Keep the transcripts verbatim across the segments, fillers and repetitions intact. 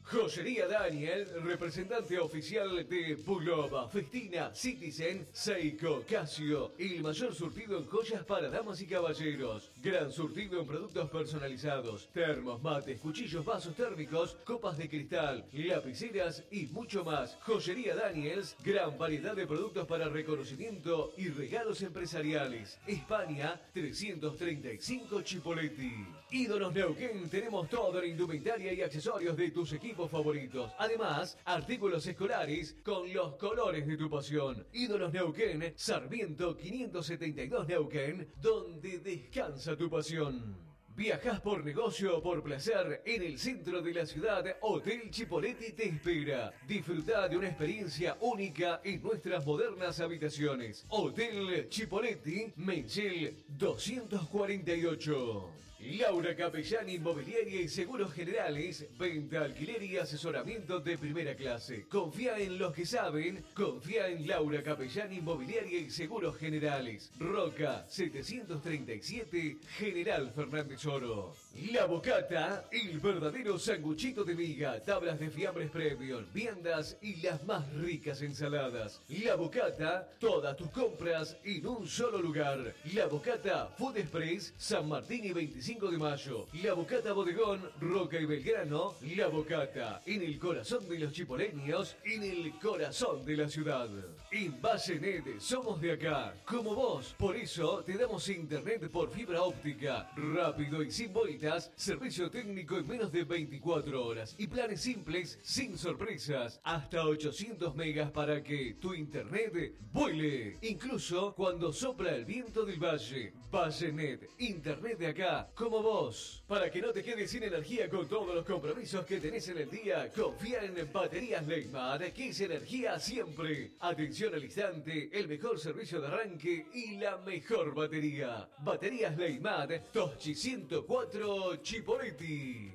Joyería Daniel, representante oficial de Bulova, Festina, Citizen, Seiko, Casio. El mayor surtido en joyas para damas y caballeros. Gran surtido en productos personalizados. Termos, mates, cuchillos, vasos térmicos, copas de cristal, lapiceras y mucho más. Joyería Daniels, gran variedad de productos para reconocimiento y regalos empresariales. España, trescientos treinta y cinco Chipoleti. Ídolos Neuquén, tenemos toda la indumentaria y accesorios de tus equipos favoritos. Además, artículos escolares con los colores de tu pasión. Ídolos Neuquén, Sarmiento quinientos setenta y dos Neuquén, donde descansa tu pasión. Viajás por negocio o por placer en el centro de la ciudad, Hotel Chipoleti te espera. Disfruta de una experiencia única en nuestras modernas habitaciones. Hotel Chipoleti, Menchel doscientos cuarenta y ocho. Laura Capellán Inmobiliaria y Seguros Generales, venta, alquiler y asesoramiento de primera clase. Confía en los que saben, confía en Laura Capellán Inmobiliaria y Seguros Generales. Roca setecientos treinta y siete, General Fernández Oro. La Bocata, el verdadero sanguchito de miga, tablas de fiambres premium, viandas y las más ricas ensaladas. La Bocata, todas tus compras en un solo lugar. La Bocata Food Express, San Martín y veinticinco de mayo. La Bocata Bodegón, Roca y Belgrano. La Bocata, en el corazón de los chipoleños, en el corazón de la ciudad. En Basenet, somos de acá, como vos. Por eso te damos internet por fibra óptica, rápido y sin vueltas, servicio técnico en menos de veinticuatro horas y planes simples, sin sorpresas, hasta ochocientos megas para que tu internet vuele, incluso cuando sopla el viento del valle. Basenet, internet de acá, como vos. Para que no te quedes sin energía con todos los compromisos que tenés en el día, confía en Baterías Leyman, que es energía siempre. Atención al instante, el mejor servicio de arranque y la mejor batería. Baterías Leyman, Toschi ciento cuatro Chipoleti.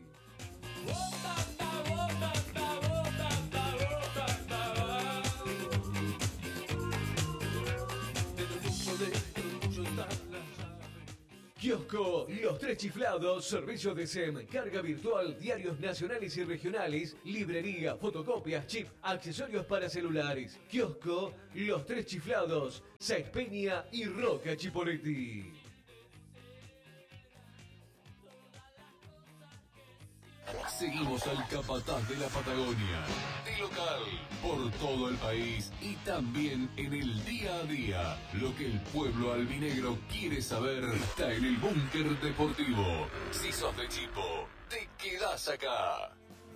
Kiosco Los Tres Chiflados, servicio de S E M, carga virtual, diarios nacionales y regionales, librería, fotocopias, chip, accesorios para celulares. Kiosco Los Tres Chiflados, Sáenz Peña y Roca Chipoleti. Seguimos al capataz de la Patagonia, de local, por todo el país y también en el día a día. Lo que el pueblo albinegro quiere saber está en el Búnker Deportivo. Si sos de Chipo, te quedás acá.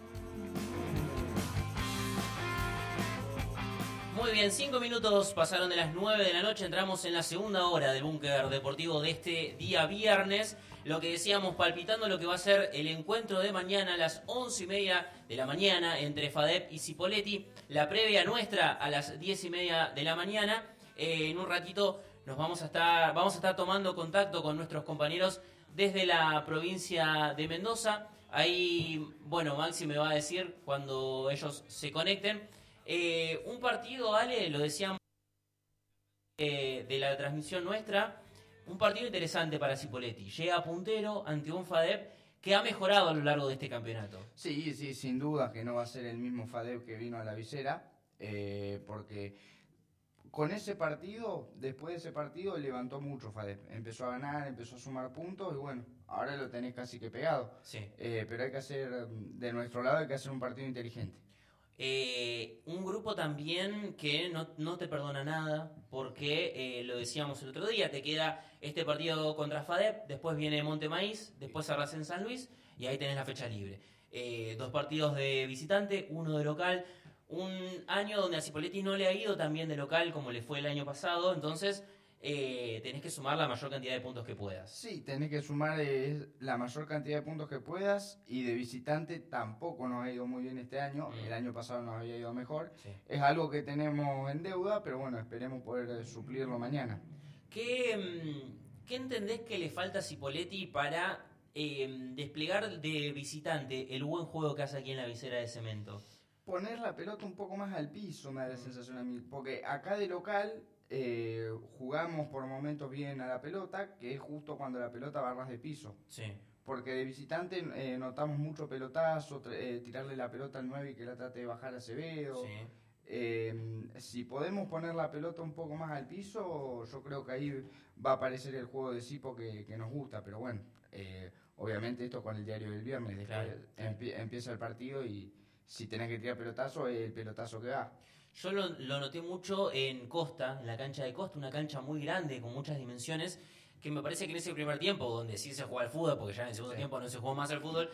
Muy bien, cinco minutos pasaron de las nueve de la noche, entramos en la segunda hora del Búnker Deportivo de este día viernes. Lo que decíamos, palpitando lo que va a ser el encuentro de mañana a las once y media de la mañana entre FADEP y Cipolletti. La previa nuestra a las diez y media de la mañana. Eh, en un ratito nos vamos a estar, vamos a estar tomando contacto con nuestros compañeros desde la provincia de Mendoza. Ahí, bueno, Maxi me va a decir cuando ellos se conecten. Eh, un partido, Ale, lo decíamos eh, de la transmisión nuestra, un partido interesante para Cipolletti. Llega puntero ante un FADEP que ha mejorado a lo largo de este campeonato. Sí, sí, sin duda que no va a ser el mismo FADEP que vino a la visera, eh, porque con ese partido, después de ese partido, levantó mucho FADEP. Empezó a ganar, empezó a sumar puntos y bueno, ahora lo tenés casi que pegado. Sí. Eh, pero hay que hacer, de nuestro lado, hay que hacer un partido inteligente. Eh, un grupo también que no, no te perdona nada, porque eh, lo decíamos el otro día, te queda este partido contra FADEP, después viene Monte Maíz, después Sarracen San Luis y ahí tenés la fecha libre. Eh, dos partidos de visitante, uno de local, un año donde a Cipolletti no le ha ido tan bien de local como le fue el año pasado, entonces eh, tenés que sumar la mayor cantidad de puntos que puedas. Sí, tenés que sumar eh, la mayor cantidad de puntos que puedas, y de visitante tampoco nos ha ido muy bien este año, mm. el año pasado nos había ido mejor, sí. Es algo que tenemos en deuda, pero bueno, esperemos poder eh, suplirlo mañana. ¿Qué, ¿Qué entendés que le falta a Cipolletti para eh, desplegar de visitante el buen juego que hace aquí en la visera de cemento? Poner la pelota un poco más al piso, me da la sensación a mí, porque acá de local Eh, jugamos por momentos bien a la pelota, que es justo cuando la pelota va a ras de piso. Sí. porque de visitante eh, notamos mucho pelotazo, eh, tirarle la pelota al nueve y que la trate de bajar a Acevedo. Sí. Eh, si podemos poner la pelota un poco más al piso, yo creo que ahí va a aparecer el juego de Sipo que, que nos gusta, pero bueno, eh, obviamente esto con el diario del viernes, después Claro, claro. empie- empieza el partido y si tenés que tirar pelotazo, es el pelotazo que va. Yo lo, lo noté mucho en Costa, en la cancha de Costa, una cancha muy grande, con muchas dimensiones, que me parece que en ese primer tiempo, donde sí se juega al fútbol, porque ya en el segundo Sí. tiempo no se jugó más al fútbol,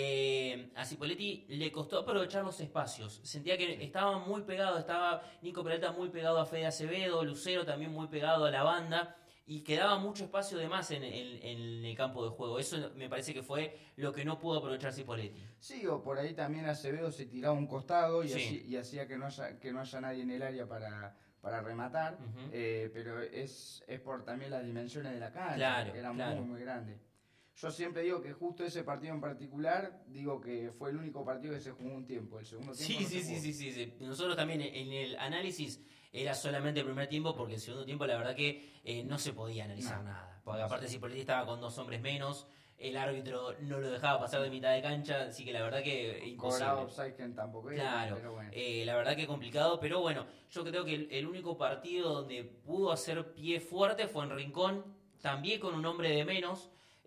eh, a Cipoletti le costó aprovechar los espacios. Sentía que estaba muy pegado, estaba Nico Peralta muy pegado a Fede Acevedo, Lucero también muy pegado a la banda, y quedaba mucho espacio de más en, en- en el campo de juego. Eso me parece que fue lo que no pudo aprovechar Cipoletti. Sí, o por ahí también Acevedo se tiraba un costado y, Sí. así- y hacía que no haya, que no haya nadie en el área para, para rematar, Ujú. eh, pero es, es por también las dimensiones de la cancha, Claro, que era claro. muy, muy grande. Yo siempre digo que justo ese partido en particular, digo que fue el único partido que se jugó un tiempo, el segundo tiempo Sí, no sí, se sí, jugó. sí, sí, sí. Nosotros también en el análisis era solamente el primer tiempo, porque el segundo tiempo la verdad que eh, no se podía analizar No. nada. Porque aparte Cipoletti estaba con dos hombres menos, el árbitro no lo dejaba pasar de mitad de cancha, así que la verdad que imposible. Cobrado offside que tampoco era, Claro, pero bueno. eh, la verdad que complicado, pero bueno, yo creo que el, el único partido donde pudo hacer pie fuerte fue en Rincón, también con un hombre de menos,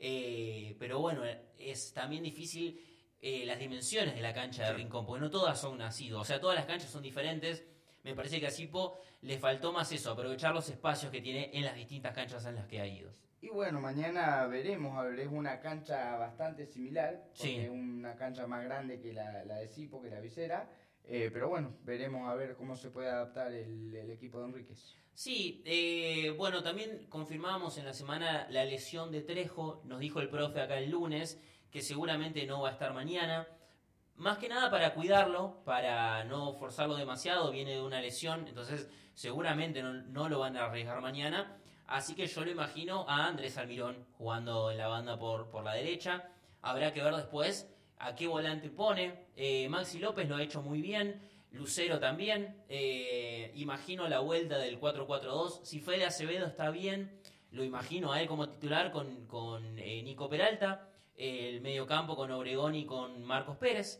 eh, pero bueno, es también difícil eh, las dimensiones de la cancha de Sí. Rincón, porque no todas son nacidos, o sea, todas las canchas son diferentes. Me parece que a Sipo le faltó más eso, aprovechar los espacios que tiene en las distintas canchas en las que ha ido. Y bueno, mañana veremos, a ver, es una cancha bastante similar, porque Sí. es una cancha más grande que la, la de Sipo, que la Visera, eh, pero bueno, veremos a ver cómo se puede adaptar el, el equipo de Enríquez. Sí, eh, bueno, también confirmamos en la semana la lesión de Trejo, nos dijo el profe acá el lunes, que seguramente no va a estar mañana. Más que nada para cuidarlo, para no forzarlo demasiado, viene de una lesión, entonces seguramente no, no lo van a arriesgar mañana. Así que yo lo imagino a Andrés Almirón jugando en la banda por, por la derecha. Habrá que ver después a qué volante pone. Eh, Maxi López lo ha hecho muy bien, Lucero también. Eh, imagino la vuelta del cuatro cuatro dos. Si Fede Acevedo está bien, lo imagino a él como titular con, con eh, Nico Peralta. Eh, el medio campo con Obregón y con Marcos Pérez.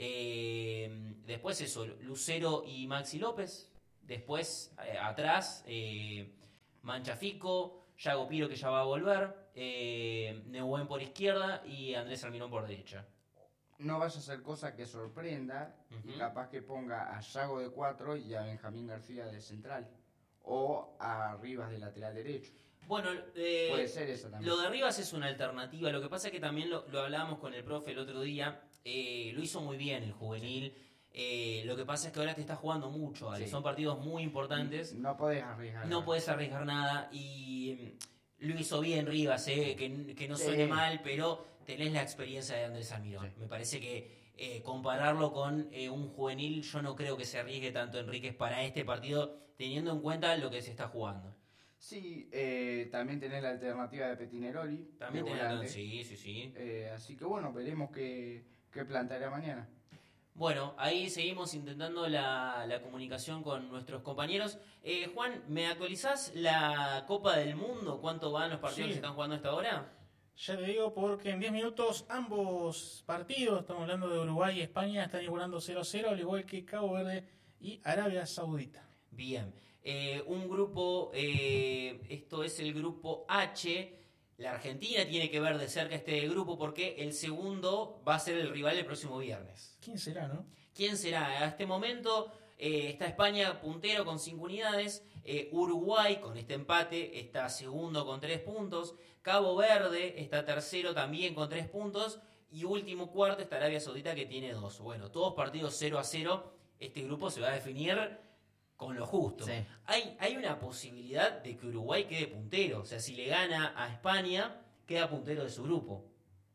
Eh, después eso, Lucero y Maxi López. Después eh, atrás, eh, Manchafico, Yago Piro que ya va a volver, eh, Neuwen por izquierda y Andrés Almirón por derecha. No vaya a ser cosa que sorprenda y Ujú. capaz que ponga a Yago de cuatro y a Benjamín García de central, o a Rivas de lateral derecho. Bueno, eh, Puede ser eso también. lo de Rivas es una alternativa. Lo que pasa es que también lo, lo hablábamos con el profe el otro día. Eh, lo hizo muy bien el juvenil. Eh, lo que pasa es que ahora te está jugando mucho, Ale. Sí. Son partidos muy importantes. No podés arriesgar. No puedes arriesgar nada. Y mm, lo hizo bien Rivas, eh, que, que no Sí. suene mal, pero tenés la experiencia de Andrés Almirón. Sí. Me parece que eh, compararlo con eh, un juvenil, yo no creo que se arriesgue tanto Enríquez para este partido, teniendo en cuenta lo que se está jugando. Sí, eh, también tenés la alternativa de Petineroli. También de tenés volante. sí, sí, sí. Eh, así que bueno, veremos qué, qué planteará mañana. Bueno, ahí seguimos intentando la, la comunicación con nuestros compañeros. Eh, Juan, ¿me actualizás la Copa del Mundo? ¿Cuánto van los partidos Sí. que se están jugando a esta hora? Ya te digo porque en diez minutos ambos partidos, estamos hablando de Uruguay y España, están igualando cero a cero, al igual que Cabo Verde y Arabia Saudita. Bien. Eh, un grupo, eh, esto es el grupo H. La Argentina tiene que ver de cerca este grupo porque el segundo va a ser el rival el próximo viernes. ¿Quién será, no? ¿Quién será? A este momento eh, está España puntero con cinco unidades, eh, Uruguay con este empate está segundo con tres puntos, Cabo Verde está tercero también con tres puntos y último cuarto está Arabia Saudita que tiene dos. Bueno, todos partidos cero a cero, este grupo se va a definir con lo justo. Sí. Hay, hay una posibilidad de que Uruguay quede puntero, o sea, si le gana a España, queda puntero de su grupo.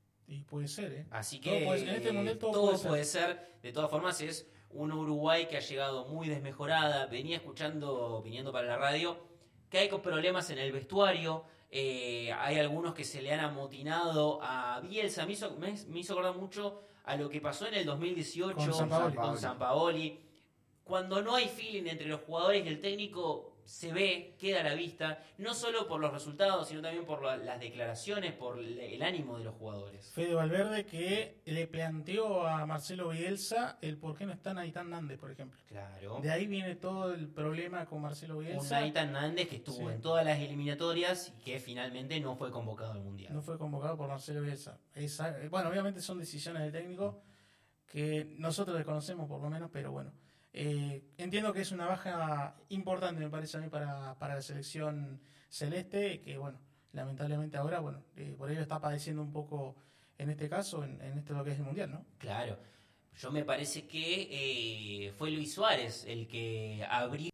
Y puede ser, ¿eh? Así Todo que puede ser. En este mundial todo todo puede puede ser. De todas formas, es un Uruguay que ha llegado muy desmejorada. Venía escuchando, viniendo para la radio, que hay problemas en el vestuario. Eh, hay algunos que se le han amotinado a Bielsa. Me hizo, me, me hizo acordar mucho a lo que pasó en el dos mil dieciocho Con Sampaoli. con Sampaoli. Cuando no hay feeling entre los jugadores y el técnico, se ve, queda a la vista, no solo por los resultados, sino también por la, las declaraciones, por el ánimo de los jugadores. Fede Valverde que le planteó a Marcelo Bielsa el por qué no está Naitán Nández, por ejemplo. Claro. De ahí viene todo el problema con Marcelo Bielsa. Un Naitán Nández que estuvo Sí. en todas las eliminatorias y que finalmente no fue convocado al Mundial. No fue convocado por Marcelo Bielsa. Esa, bueno, obviamente son decisiones del técnico que nosotros desconocemos por lo menos, pero bueno. Eh, entiendo que es una baja importante, me parece a mí, para, para la selección celeste, que bueno, lamentablemente ahora, bueno, eh, por ello está padeciendo un poco en este caso, en, en esto lo que es el Mundial, ¿no? Claro. Yo me parece que eh, fue Luis Suárez el que abrió,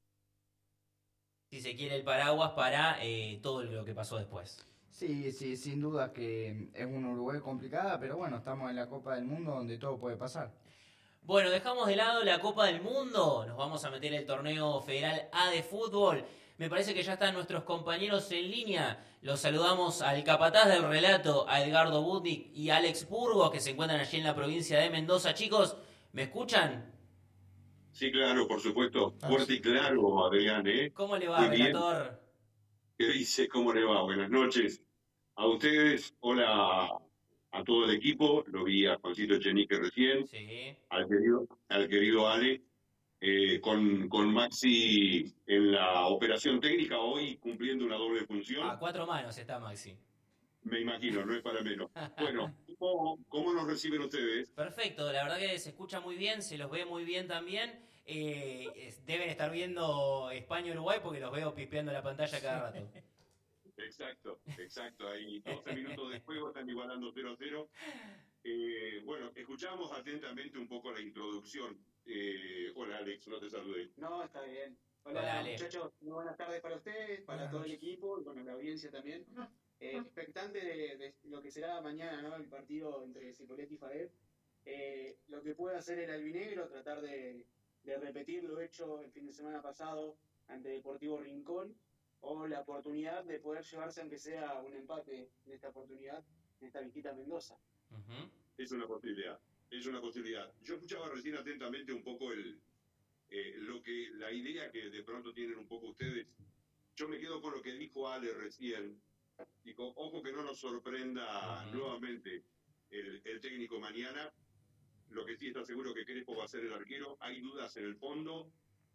si se quiere, el paraguas para eh, todo lo que pasó después. Sí, sí, sin duda que es una Uruguay complicada, pero bueno, estamos en la Copa del Mundo donde todo puede pasar. Bueno, dejamos de lado la Copa del Mundo, nos vamos a meter el torneo federal A de fútbol. Me parece que ya están nuestros compañeros en línea. Los saludamos al capataz del relato, a Edgardo Budnik y a Alex Burgos, que se encuentran allí en la provincia de Mendoza. Chicos, ¿me escuchan? Sí, claro, por supuesto. Fuerte y claro, Adrián, ¿eh? ¿Cómo le va, Muy bien. relator? ¿Qué dice? ¿Cómo le va? Buenas noches a ustedes. Hola a todo el equipo. Lo vi a Juancito Echenique recién. Sí. Al querido, al querido Ale. Eh, con, con Maxi en la operación técnica hoy cumpliendo una doble función. A cuatro manos está Maxi. Me imagino, no es para menos. Bueno, ¿cómo, cómo nos reciben ustedes? Perfecto, la verdad que se escucha muy bien, se los ve muy bien también. Eh, es- deben estar viendo España-Uruguay porque los veo pispeando la pantalla cada rato. Exacto, exacto. Ahí doce minutos de juego, están igualando cero a cero. Eh, bueno, escuchamos atentamente un poco la introducción. Eh, hola Alex, no te saludé. No, está bien. Hola, Hola, Ale. muchachos, muy buenas tardes para ustedes, para Buenas todo el noches. equipo y bueno, la audiencia también. Eh, expectante de, de lo que será mañana, ¿no? El partido entre Cipolletti y Faed. Eh, lo que puede hacer el albinegro, tratar de, de repetir lo hecho el fin de semana pasado ante Deportivo Rincón, o la oportunidad de poder llevarse, aunque sea un empate en esta oportunidad, en esta visita a Mendoza. Ujú. Es una posibilidad, es una posibilidad. Yo escuchaba recién atentamente un poco el, eh, lo que, la idea que de pronto tienen un poco ustedes. Yo me quedo con lo que dijo Ale recién. Dijo, ojo que no nos sorprenda Ujú. nuevamente el, el técnico mañana. Lo que sí está seguro que Crespo va a ser el arquero. Hay dudas en el fondo.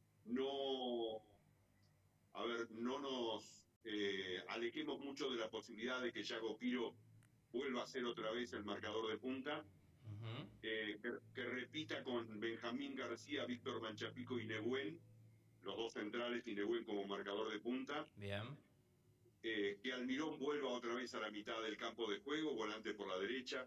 No, a ver, no nos eh, alequemos mucho de la posibilidad de que Yago Piro vuelva a ser otra vez el marcador de punta. Ujú. Eh, que, que repita con Benjamín García, Víctor Manchapico y Nehuen, los dos centrales y Nehuen como marcador de punta. Bien. Eh, que Almirón vuelva otra vez a la mitad del campo de juego, volante por la derecha.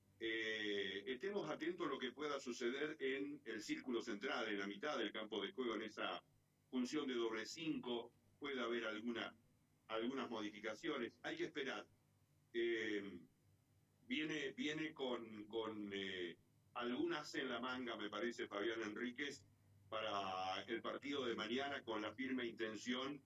Eh, estemos atentos a lo que pueda suceder en el círculo central, en la mitad del campo de juego, en esa función de doble cinco. Puede haber alguna, algunas modificaciones. Hay que esperar. Eh, viene, viene con, con eh, algunas en la manga, me parece, Fabián Enríquez, para el partido de mañana, con la firme intención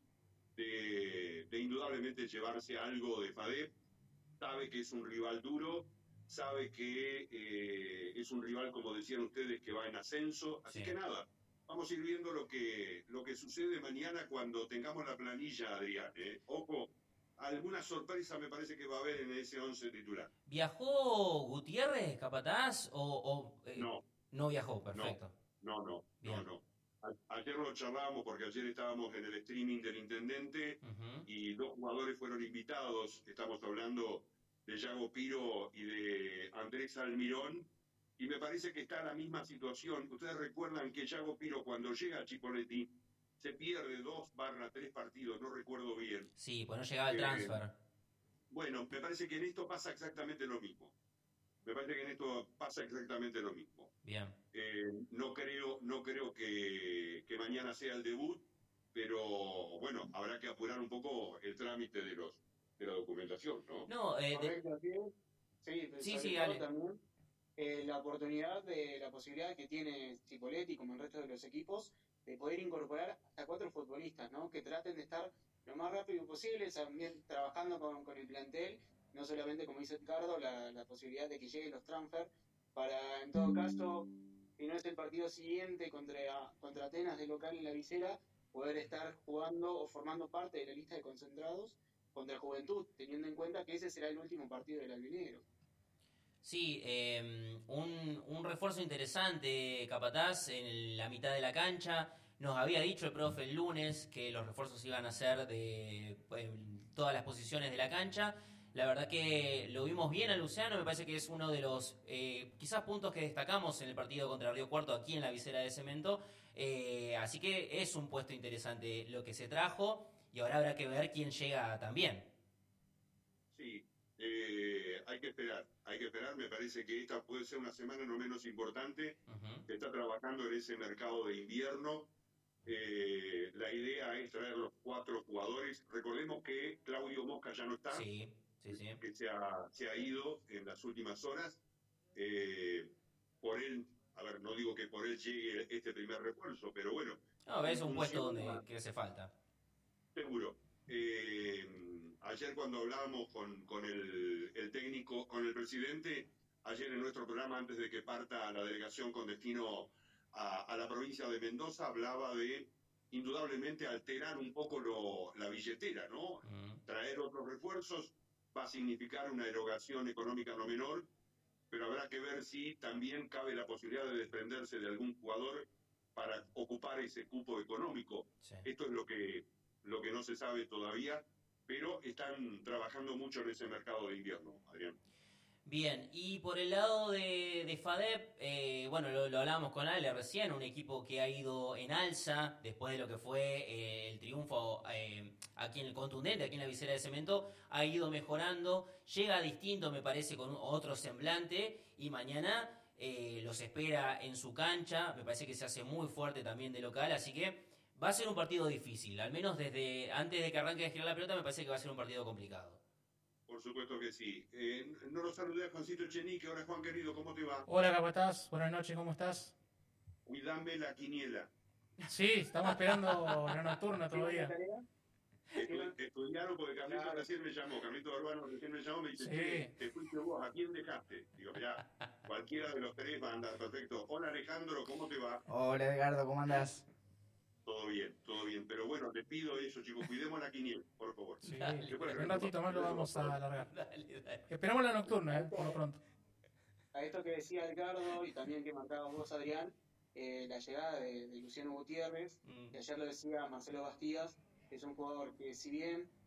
de, de indudablemente llevarse algo de Fadep. Sabe que es un rival duro, sabe que eh, es un rival, como decían ustedes, que va en ascenso. Así Sí. que nada, vamos a ir viendo lo que, lo que sucede mañana cuando tengamos la planilla, Adrián. ¿eh? Ojo, alguna sorpresa me parece que va a haber en ese once titular. ¿Viajó Gutiérrez, capataz? ¿O, o, eh, No, no viajó? Perfecto. no, no, no, Bien. no. A- Ayer lo charlábamos porque ayer estábamos en el streaming del intendente Ujú. y dos jugadores fueron invitados. Estamos hablando de Yago Piro y de Andrés Almirón. Y me parece que está en la misma situación. Ustedes recuerdan que Yago Piro, cuando llega a Chipolletti, se pierde dos barra tres partidos, no recuerdo bien. Sí, pues no llegaba el Eh, transfer. Bueno, me parece que en esto pasa exactamente lo mismo. Me parece que en esto pasa exactamente lo mismo. Bien. Eh, no creo, no creo que, que mañana sea el debut, pero bueno, habrá que apurar un poco el trámite de los de la documentación, ¿no? No, eh, de- Correcto, así es. Sí, Sí, sobre sí, todo Ale. también eh, la oportunidad de la posibilidad que tiene Cipolletti, como el resto de los equipos, de poder incorporar hasta cuatro futbolistas, ¿no? Que traten de estar lo más rápido posible, también trabajando con, con el plantel, no solamente, como dice Ricardo, la, la posibilidad de que lleguen los transfer, para, en todo caso, si no es el partido siguiente contra, contra Atenas de local en la visera, poder estar jugando o formando parte de la lista de concentrados contra Juventud, teniendo en cuenta que ese será el último partido del albinegro. Sí, eh, un, un refuerzo interesante, Capataz, en la mitad de la cancha. Nos había dicho el profe el lunes que los refuerzos iban a ser de pues, todas las posiciones de la cancha. La verdad que lo vimos bien a Luciano, me parece que es uno de los eh, quizás puntos que destacamos en el partido contra Río Cuarto aquí en la visera de Cemento. Eh, así que es un puesto interesante lo que se trajo y ahora habrá que ver quién llega también. Sí, eh, hay que esperar, hay que esperar. Me parece que esta puede ser una semana no menos importante. Uh-huh. Está trabajando en ese mercado de invierno. Eh, la idea es traer los cuatro jugadores. Recordemos que Claudio Mosca ya no está, sí, sí, sí. que se ha, se ha ido en las últimas horas. Eh, por él, a ver, no digo que por él llegue este primer refuerzo, pero bueno. No, es un puesto donde que hace falta. Seguro. Eh, ayer cuando hablábamos con, con el, el técnico, con el presidente, ayer en nuestro programa, antes de que parta la delegación con destino a, a la provincia de Mendoza, hablaba de indudablemente alterar un poco lo, la billetera, ¿no? Uh-huh. Traer otros refuerzos va a significar una erogación económica no menor, pero habrá que ver si también cabe la posibilidad de desprenderse de algún jugador para ocupar ese cupo económico. Sí. Esto es lo que, lo que no se sabe todavía, pero están trabajando mucho en ese mercado de invierno, Adrián. Bien, y por el lado de, de FADEP, eh, bueno, lo, lo hablábamos con Ale recién, un equipo que ha ido en alza después de lo que fue eh, el triunfo eh, aquí en el contundente, aquí en la visera de Cemento, ha ido mejorando, llega distinto me parece con otro semblante y mañana eh, los espera en su cancha, me parece que se hace muy fuerte también de local, así que va a ser un partido difícil, al menos desde antes de que arranque a girar la pelota me parece que va a ser un partido complicado. Por supuesto que sí. Eh, no lo saludé a Juancito Chenique. Hola, Juan querido, ¿cómo te va? Hola, Capataz. Buenas noches, ¿cómo estás? Cuidame la quiniela. Sí, estamos esperando la nocturna todavía. Estu- estudiaron porque Carlito recién me llamó. Carlito Urbano recién me llamó y me dice, Sí. che, te fuiste vos, ¿a quién dejaste? Digo, ya, cualquiera de los tres va a andar perfecto. Hola, Alejandro, ¿cómo te va? Hola, Edgardo, ¿cómo andás? Todo bien, todo bien. Pero bueno, te pido eso, chicos. Cuidemos la quiniela, por favor. Sí, Dale, en un ratito más lo vamos a alargar. Dale, dale. Esperamos la nocturna, ¿eh? Por lo pronto. A esto que decía Edgardo y también que marcaba vos, Adrián, eh, la llegada de, de Luciano Gutiérrez, Mm. que ayer lo decía Marcelo Bastías, que es un jugador que si bien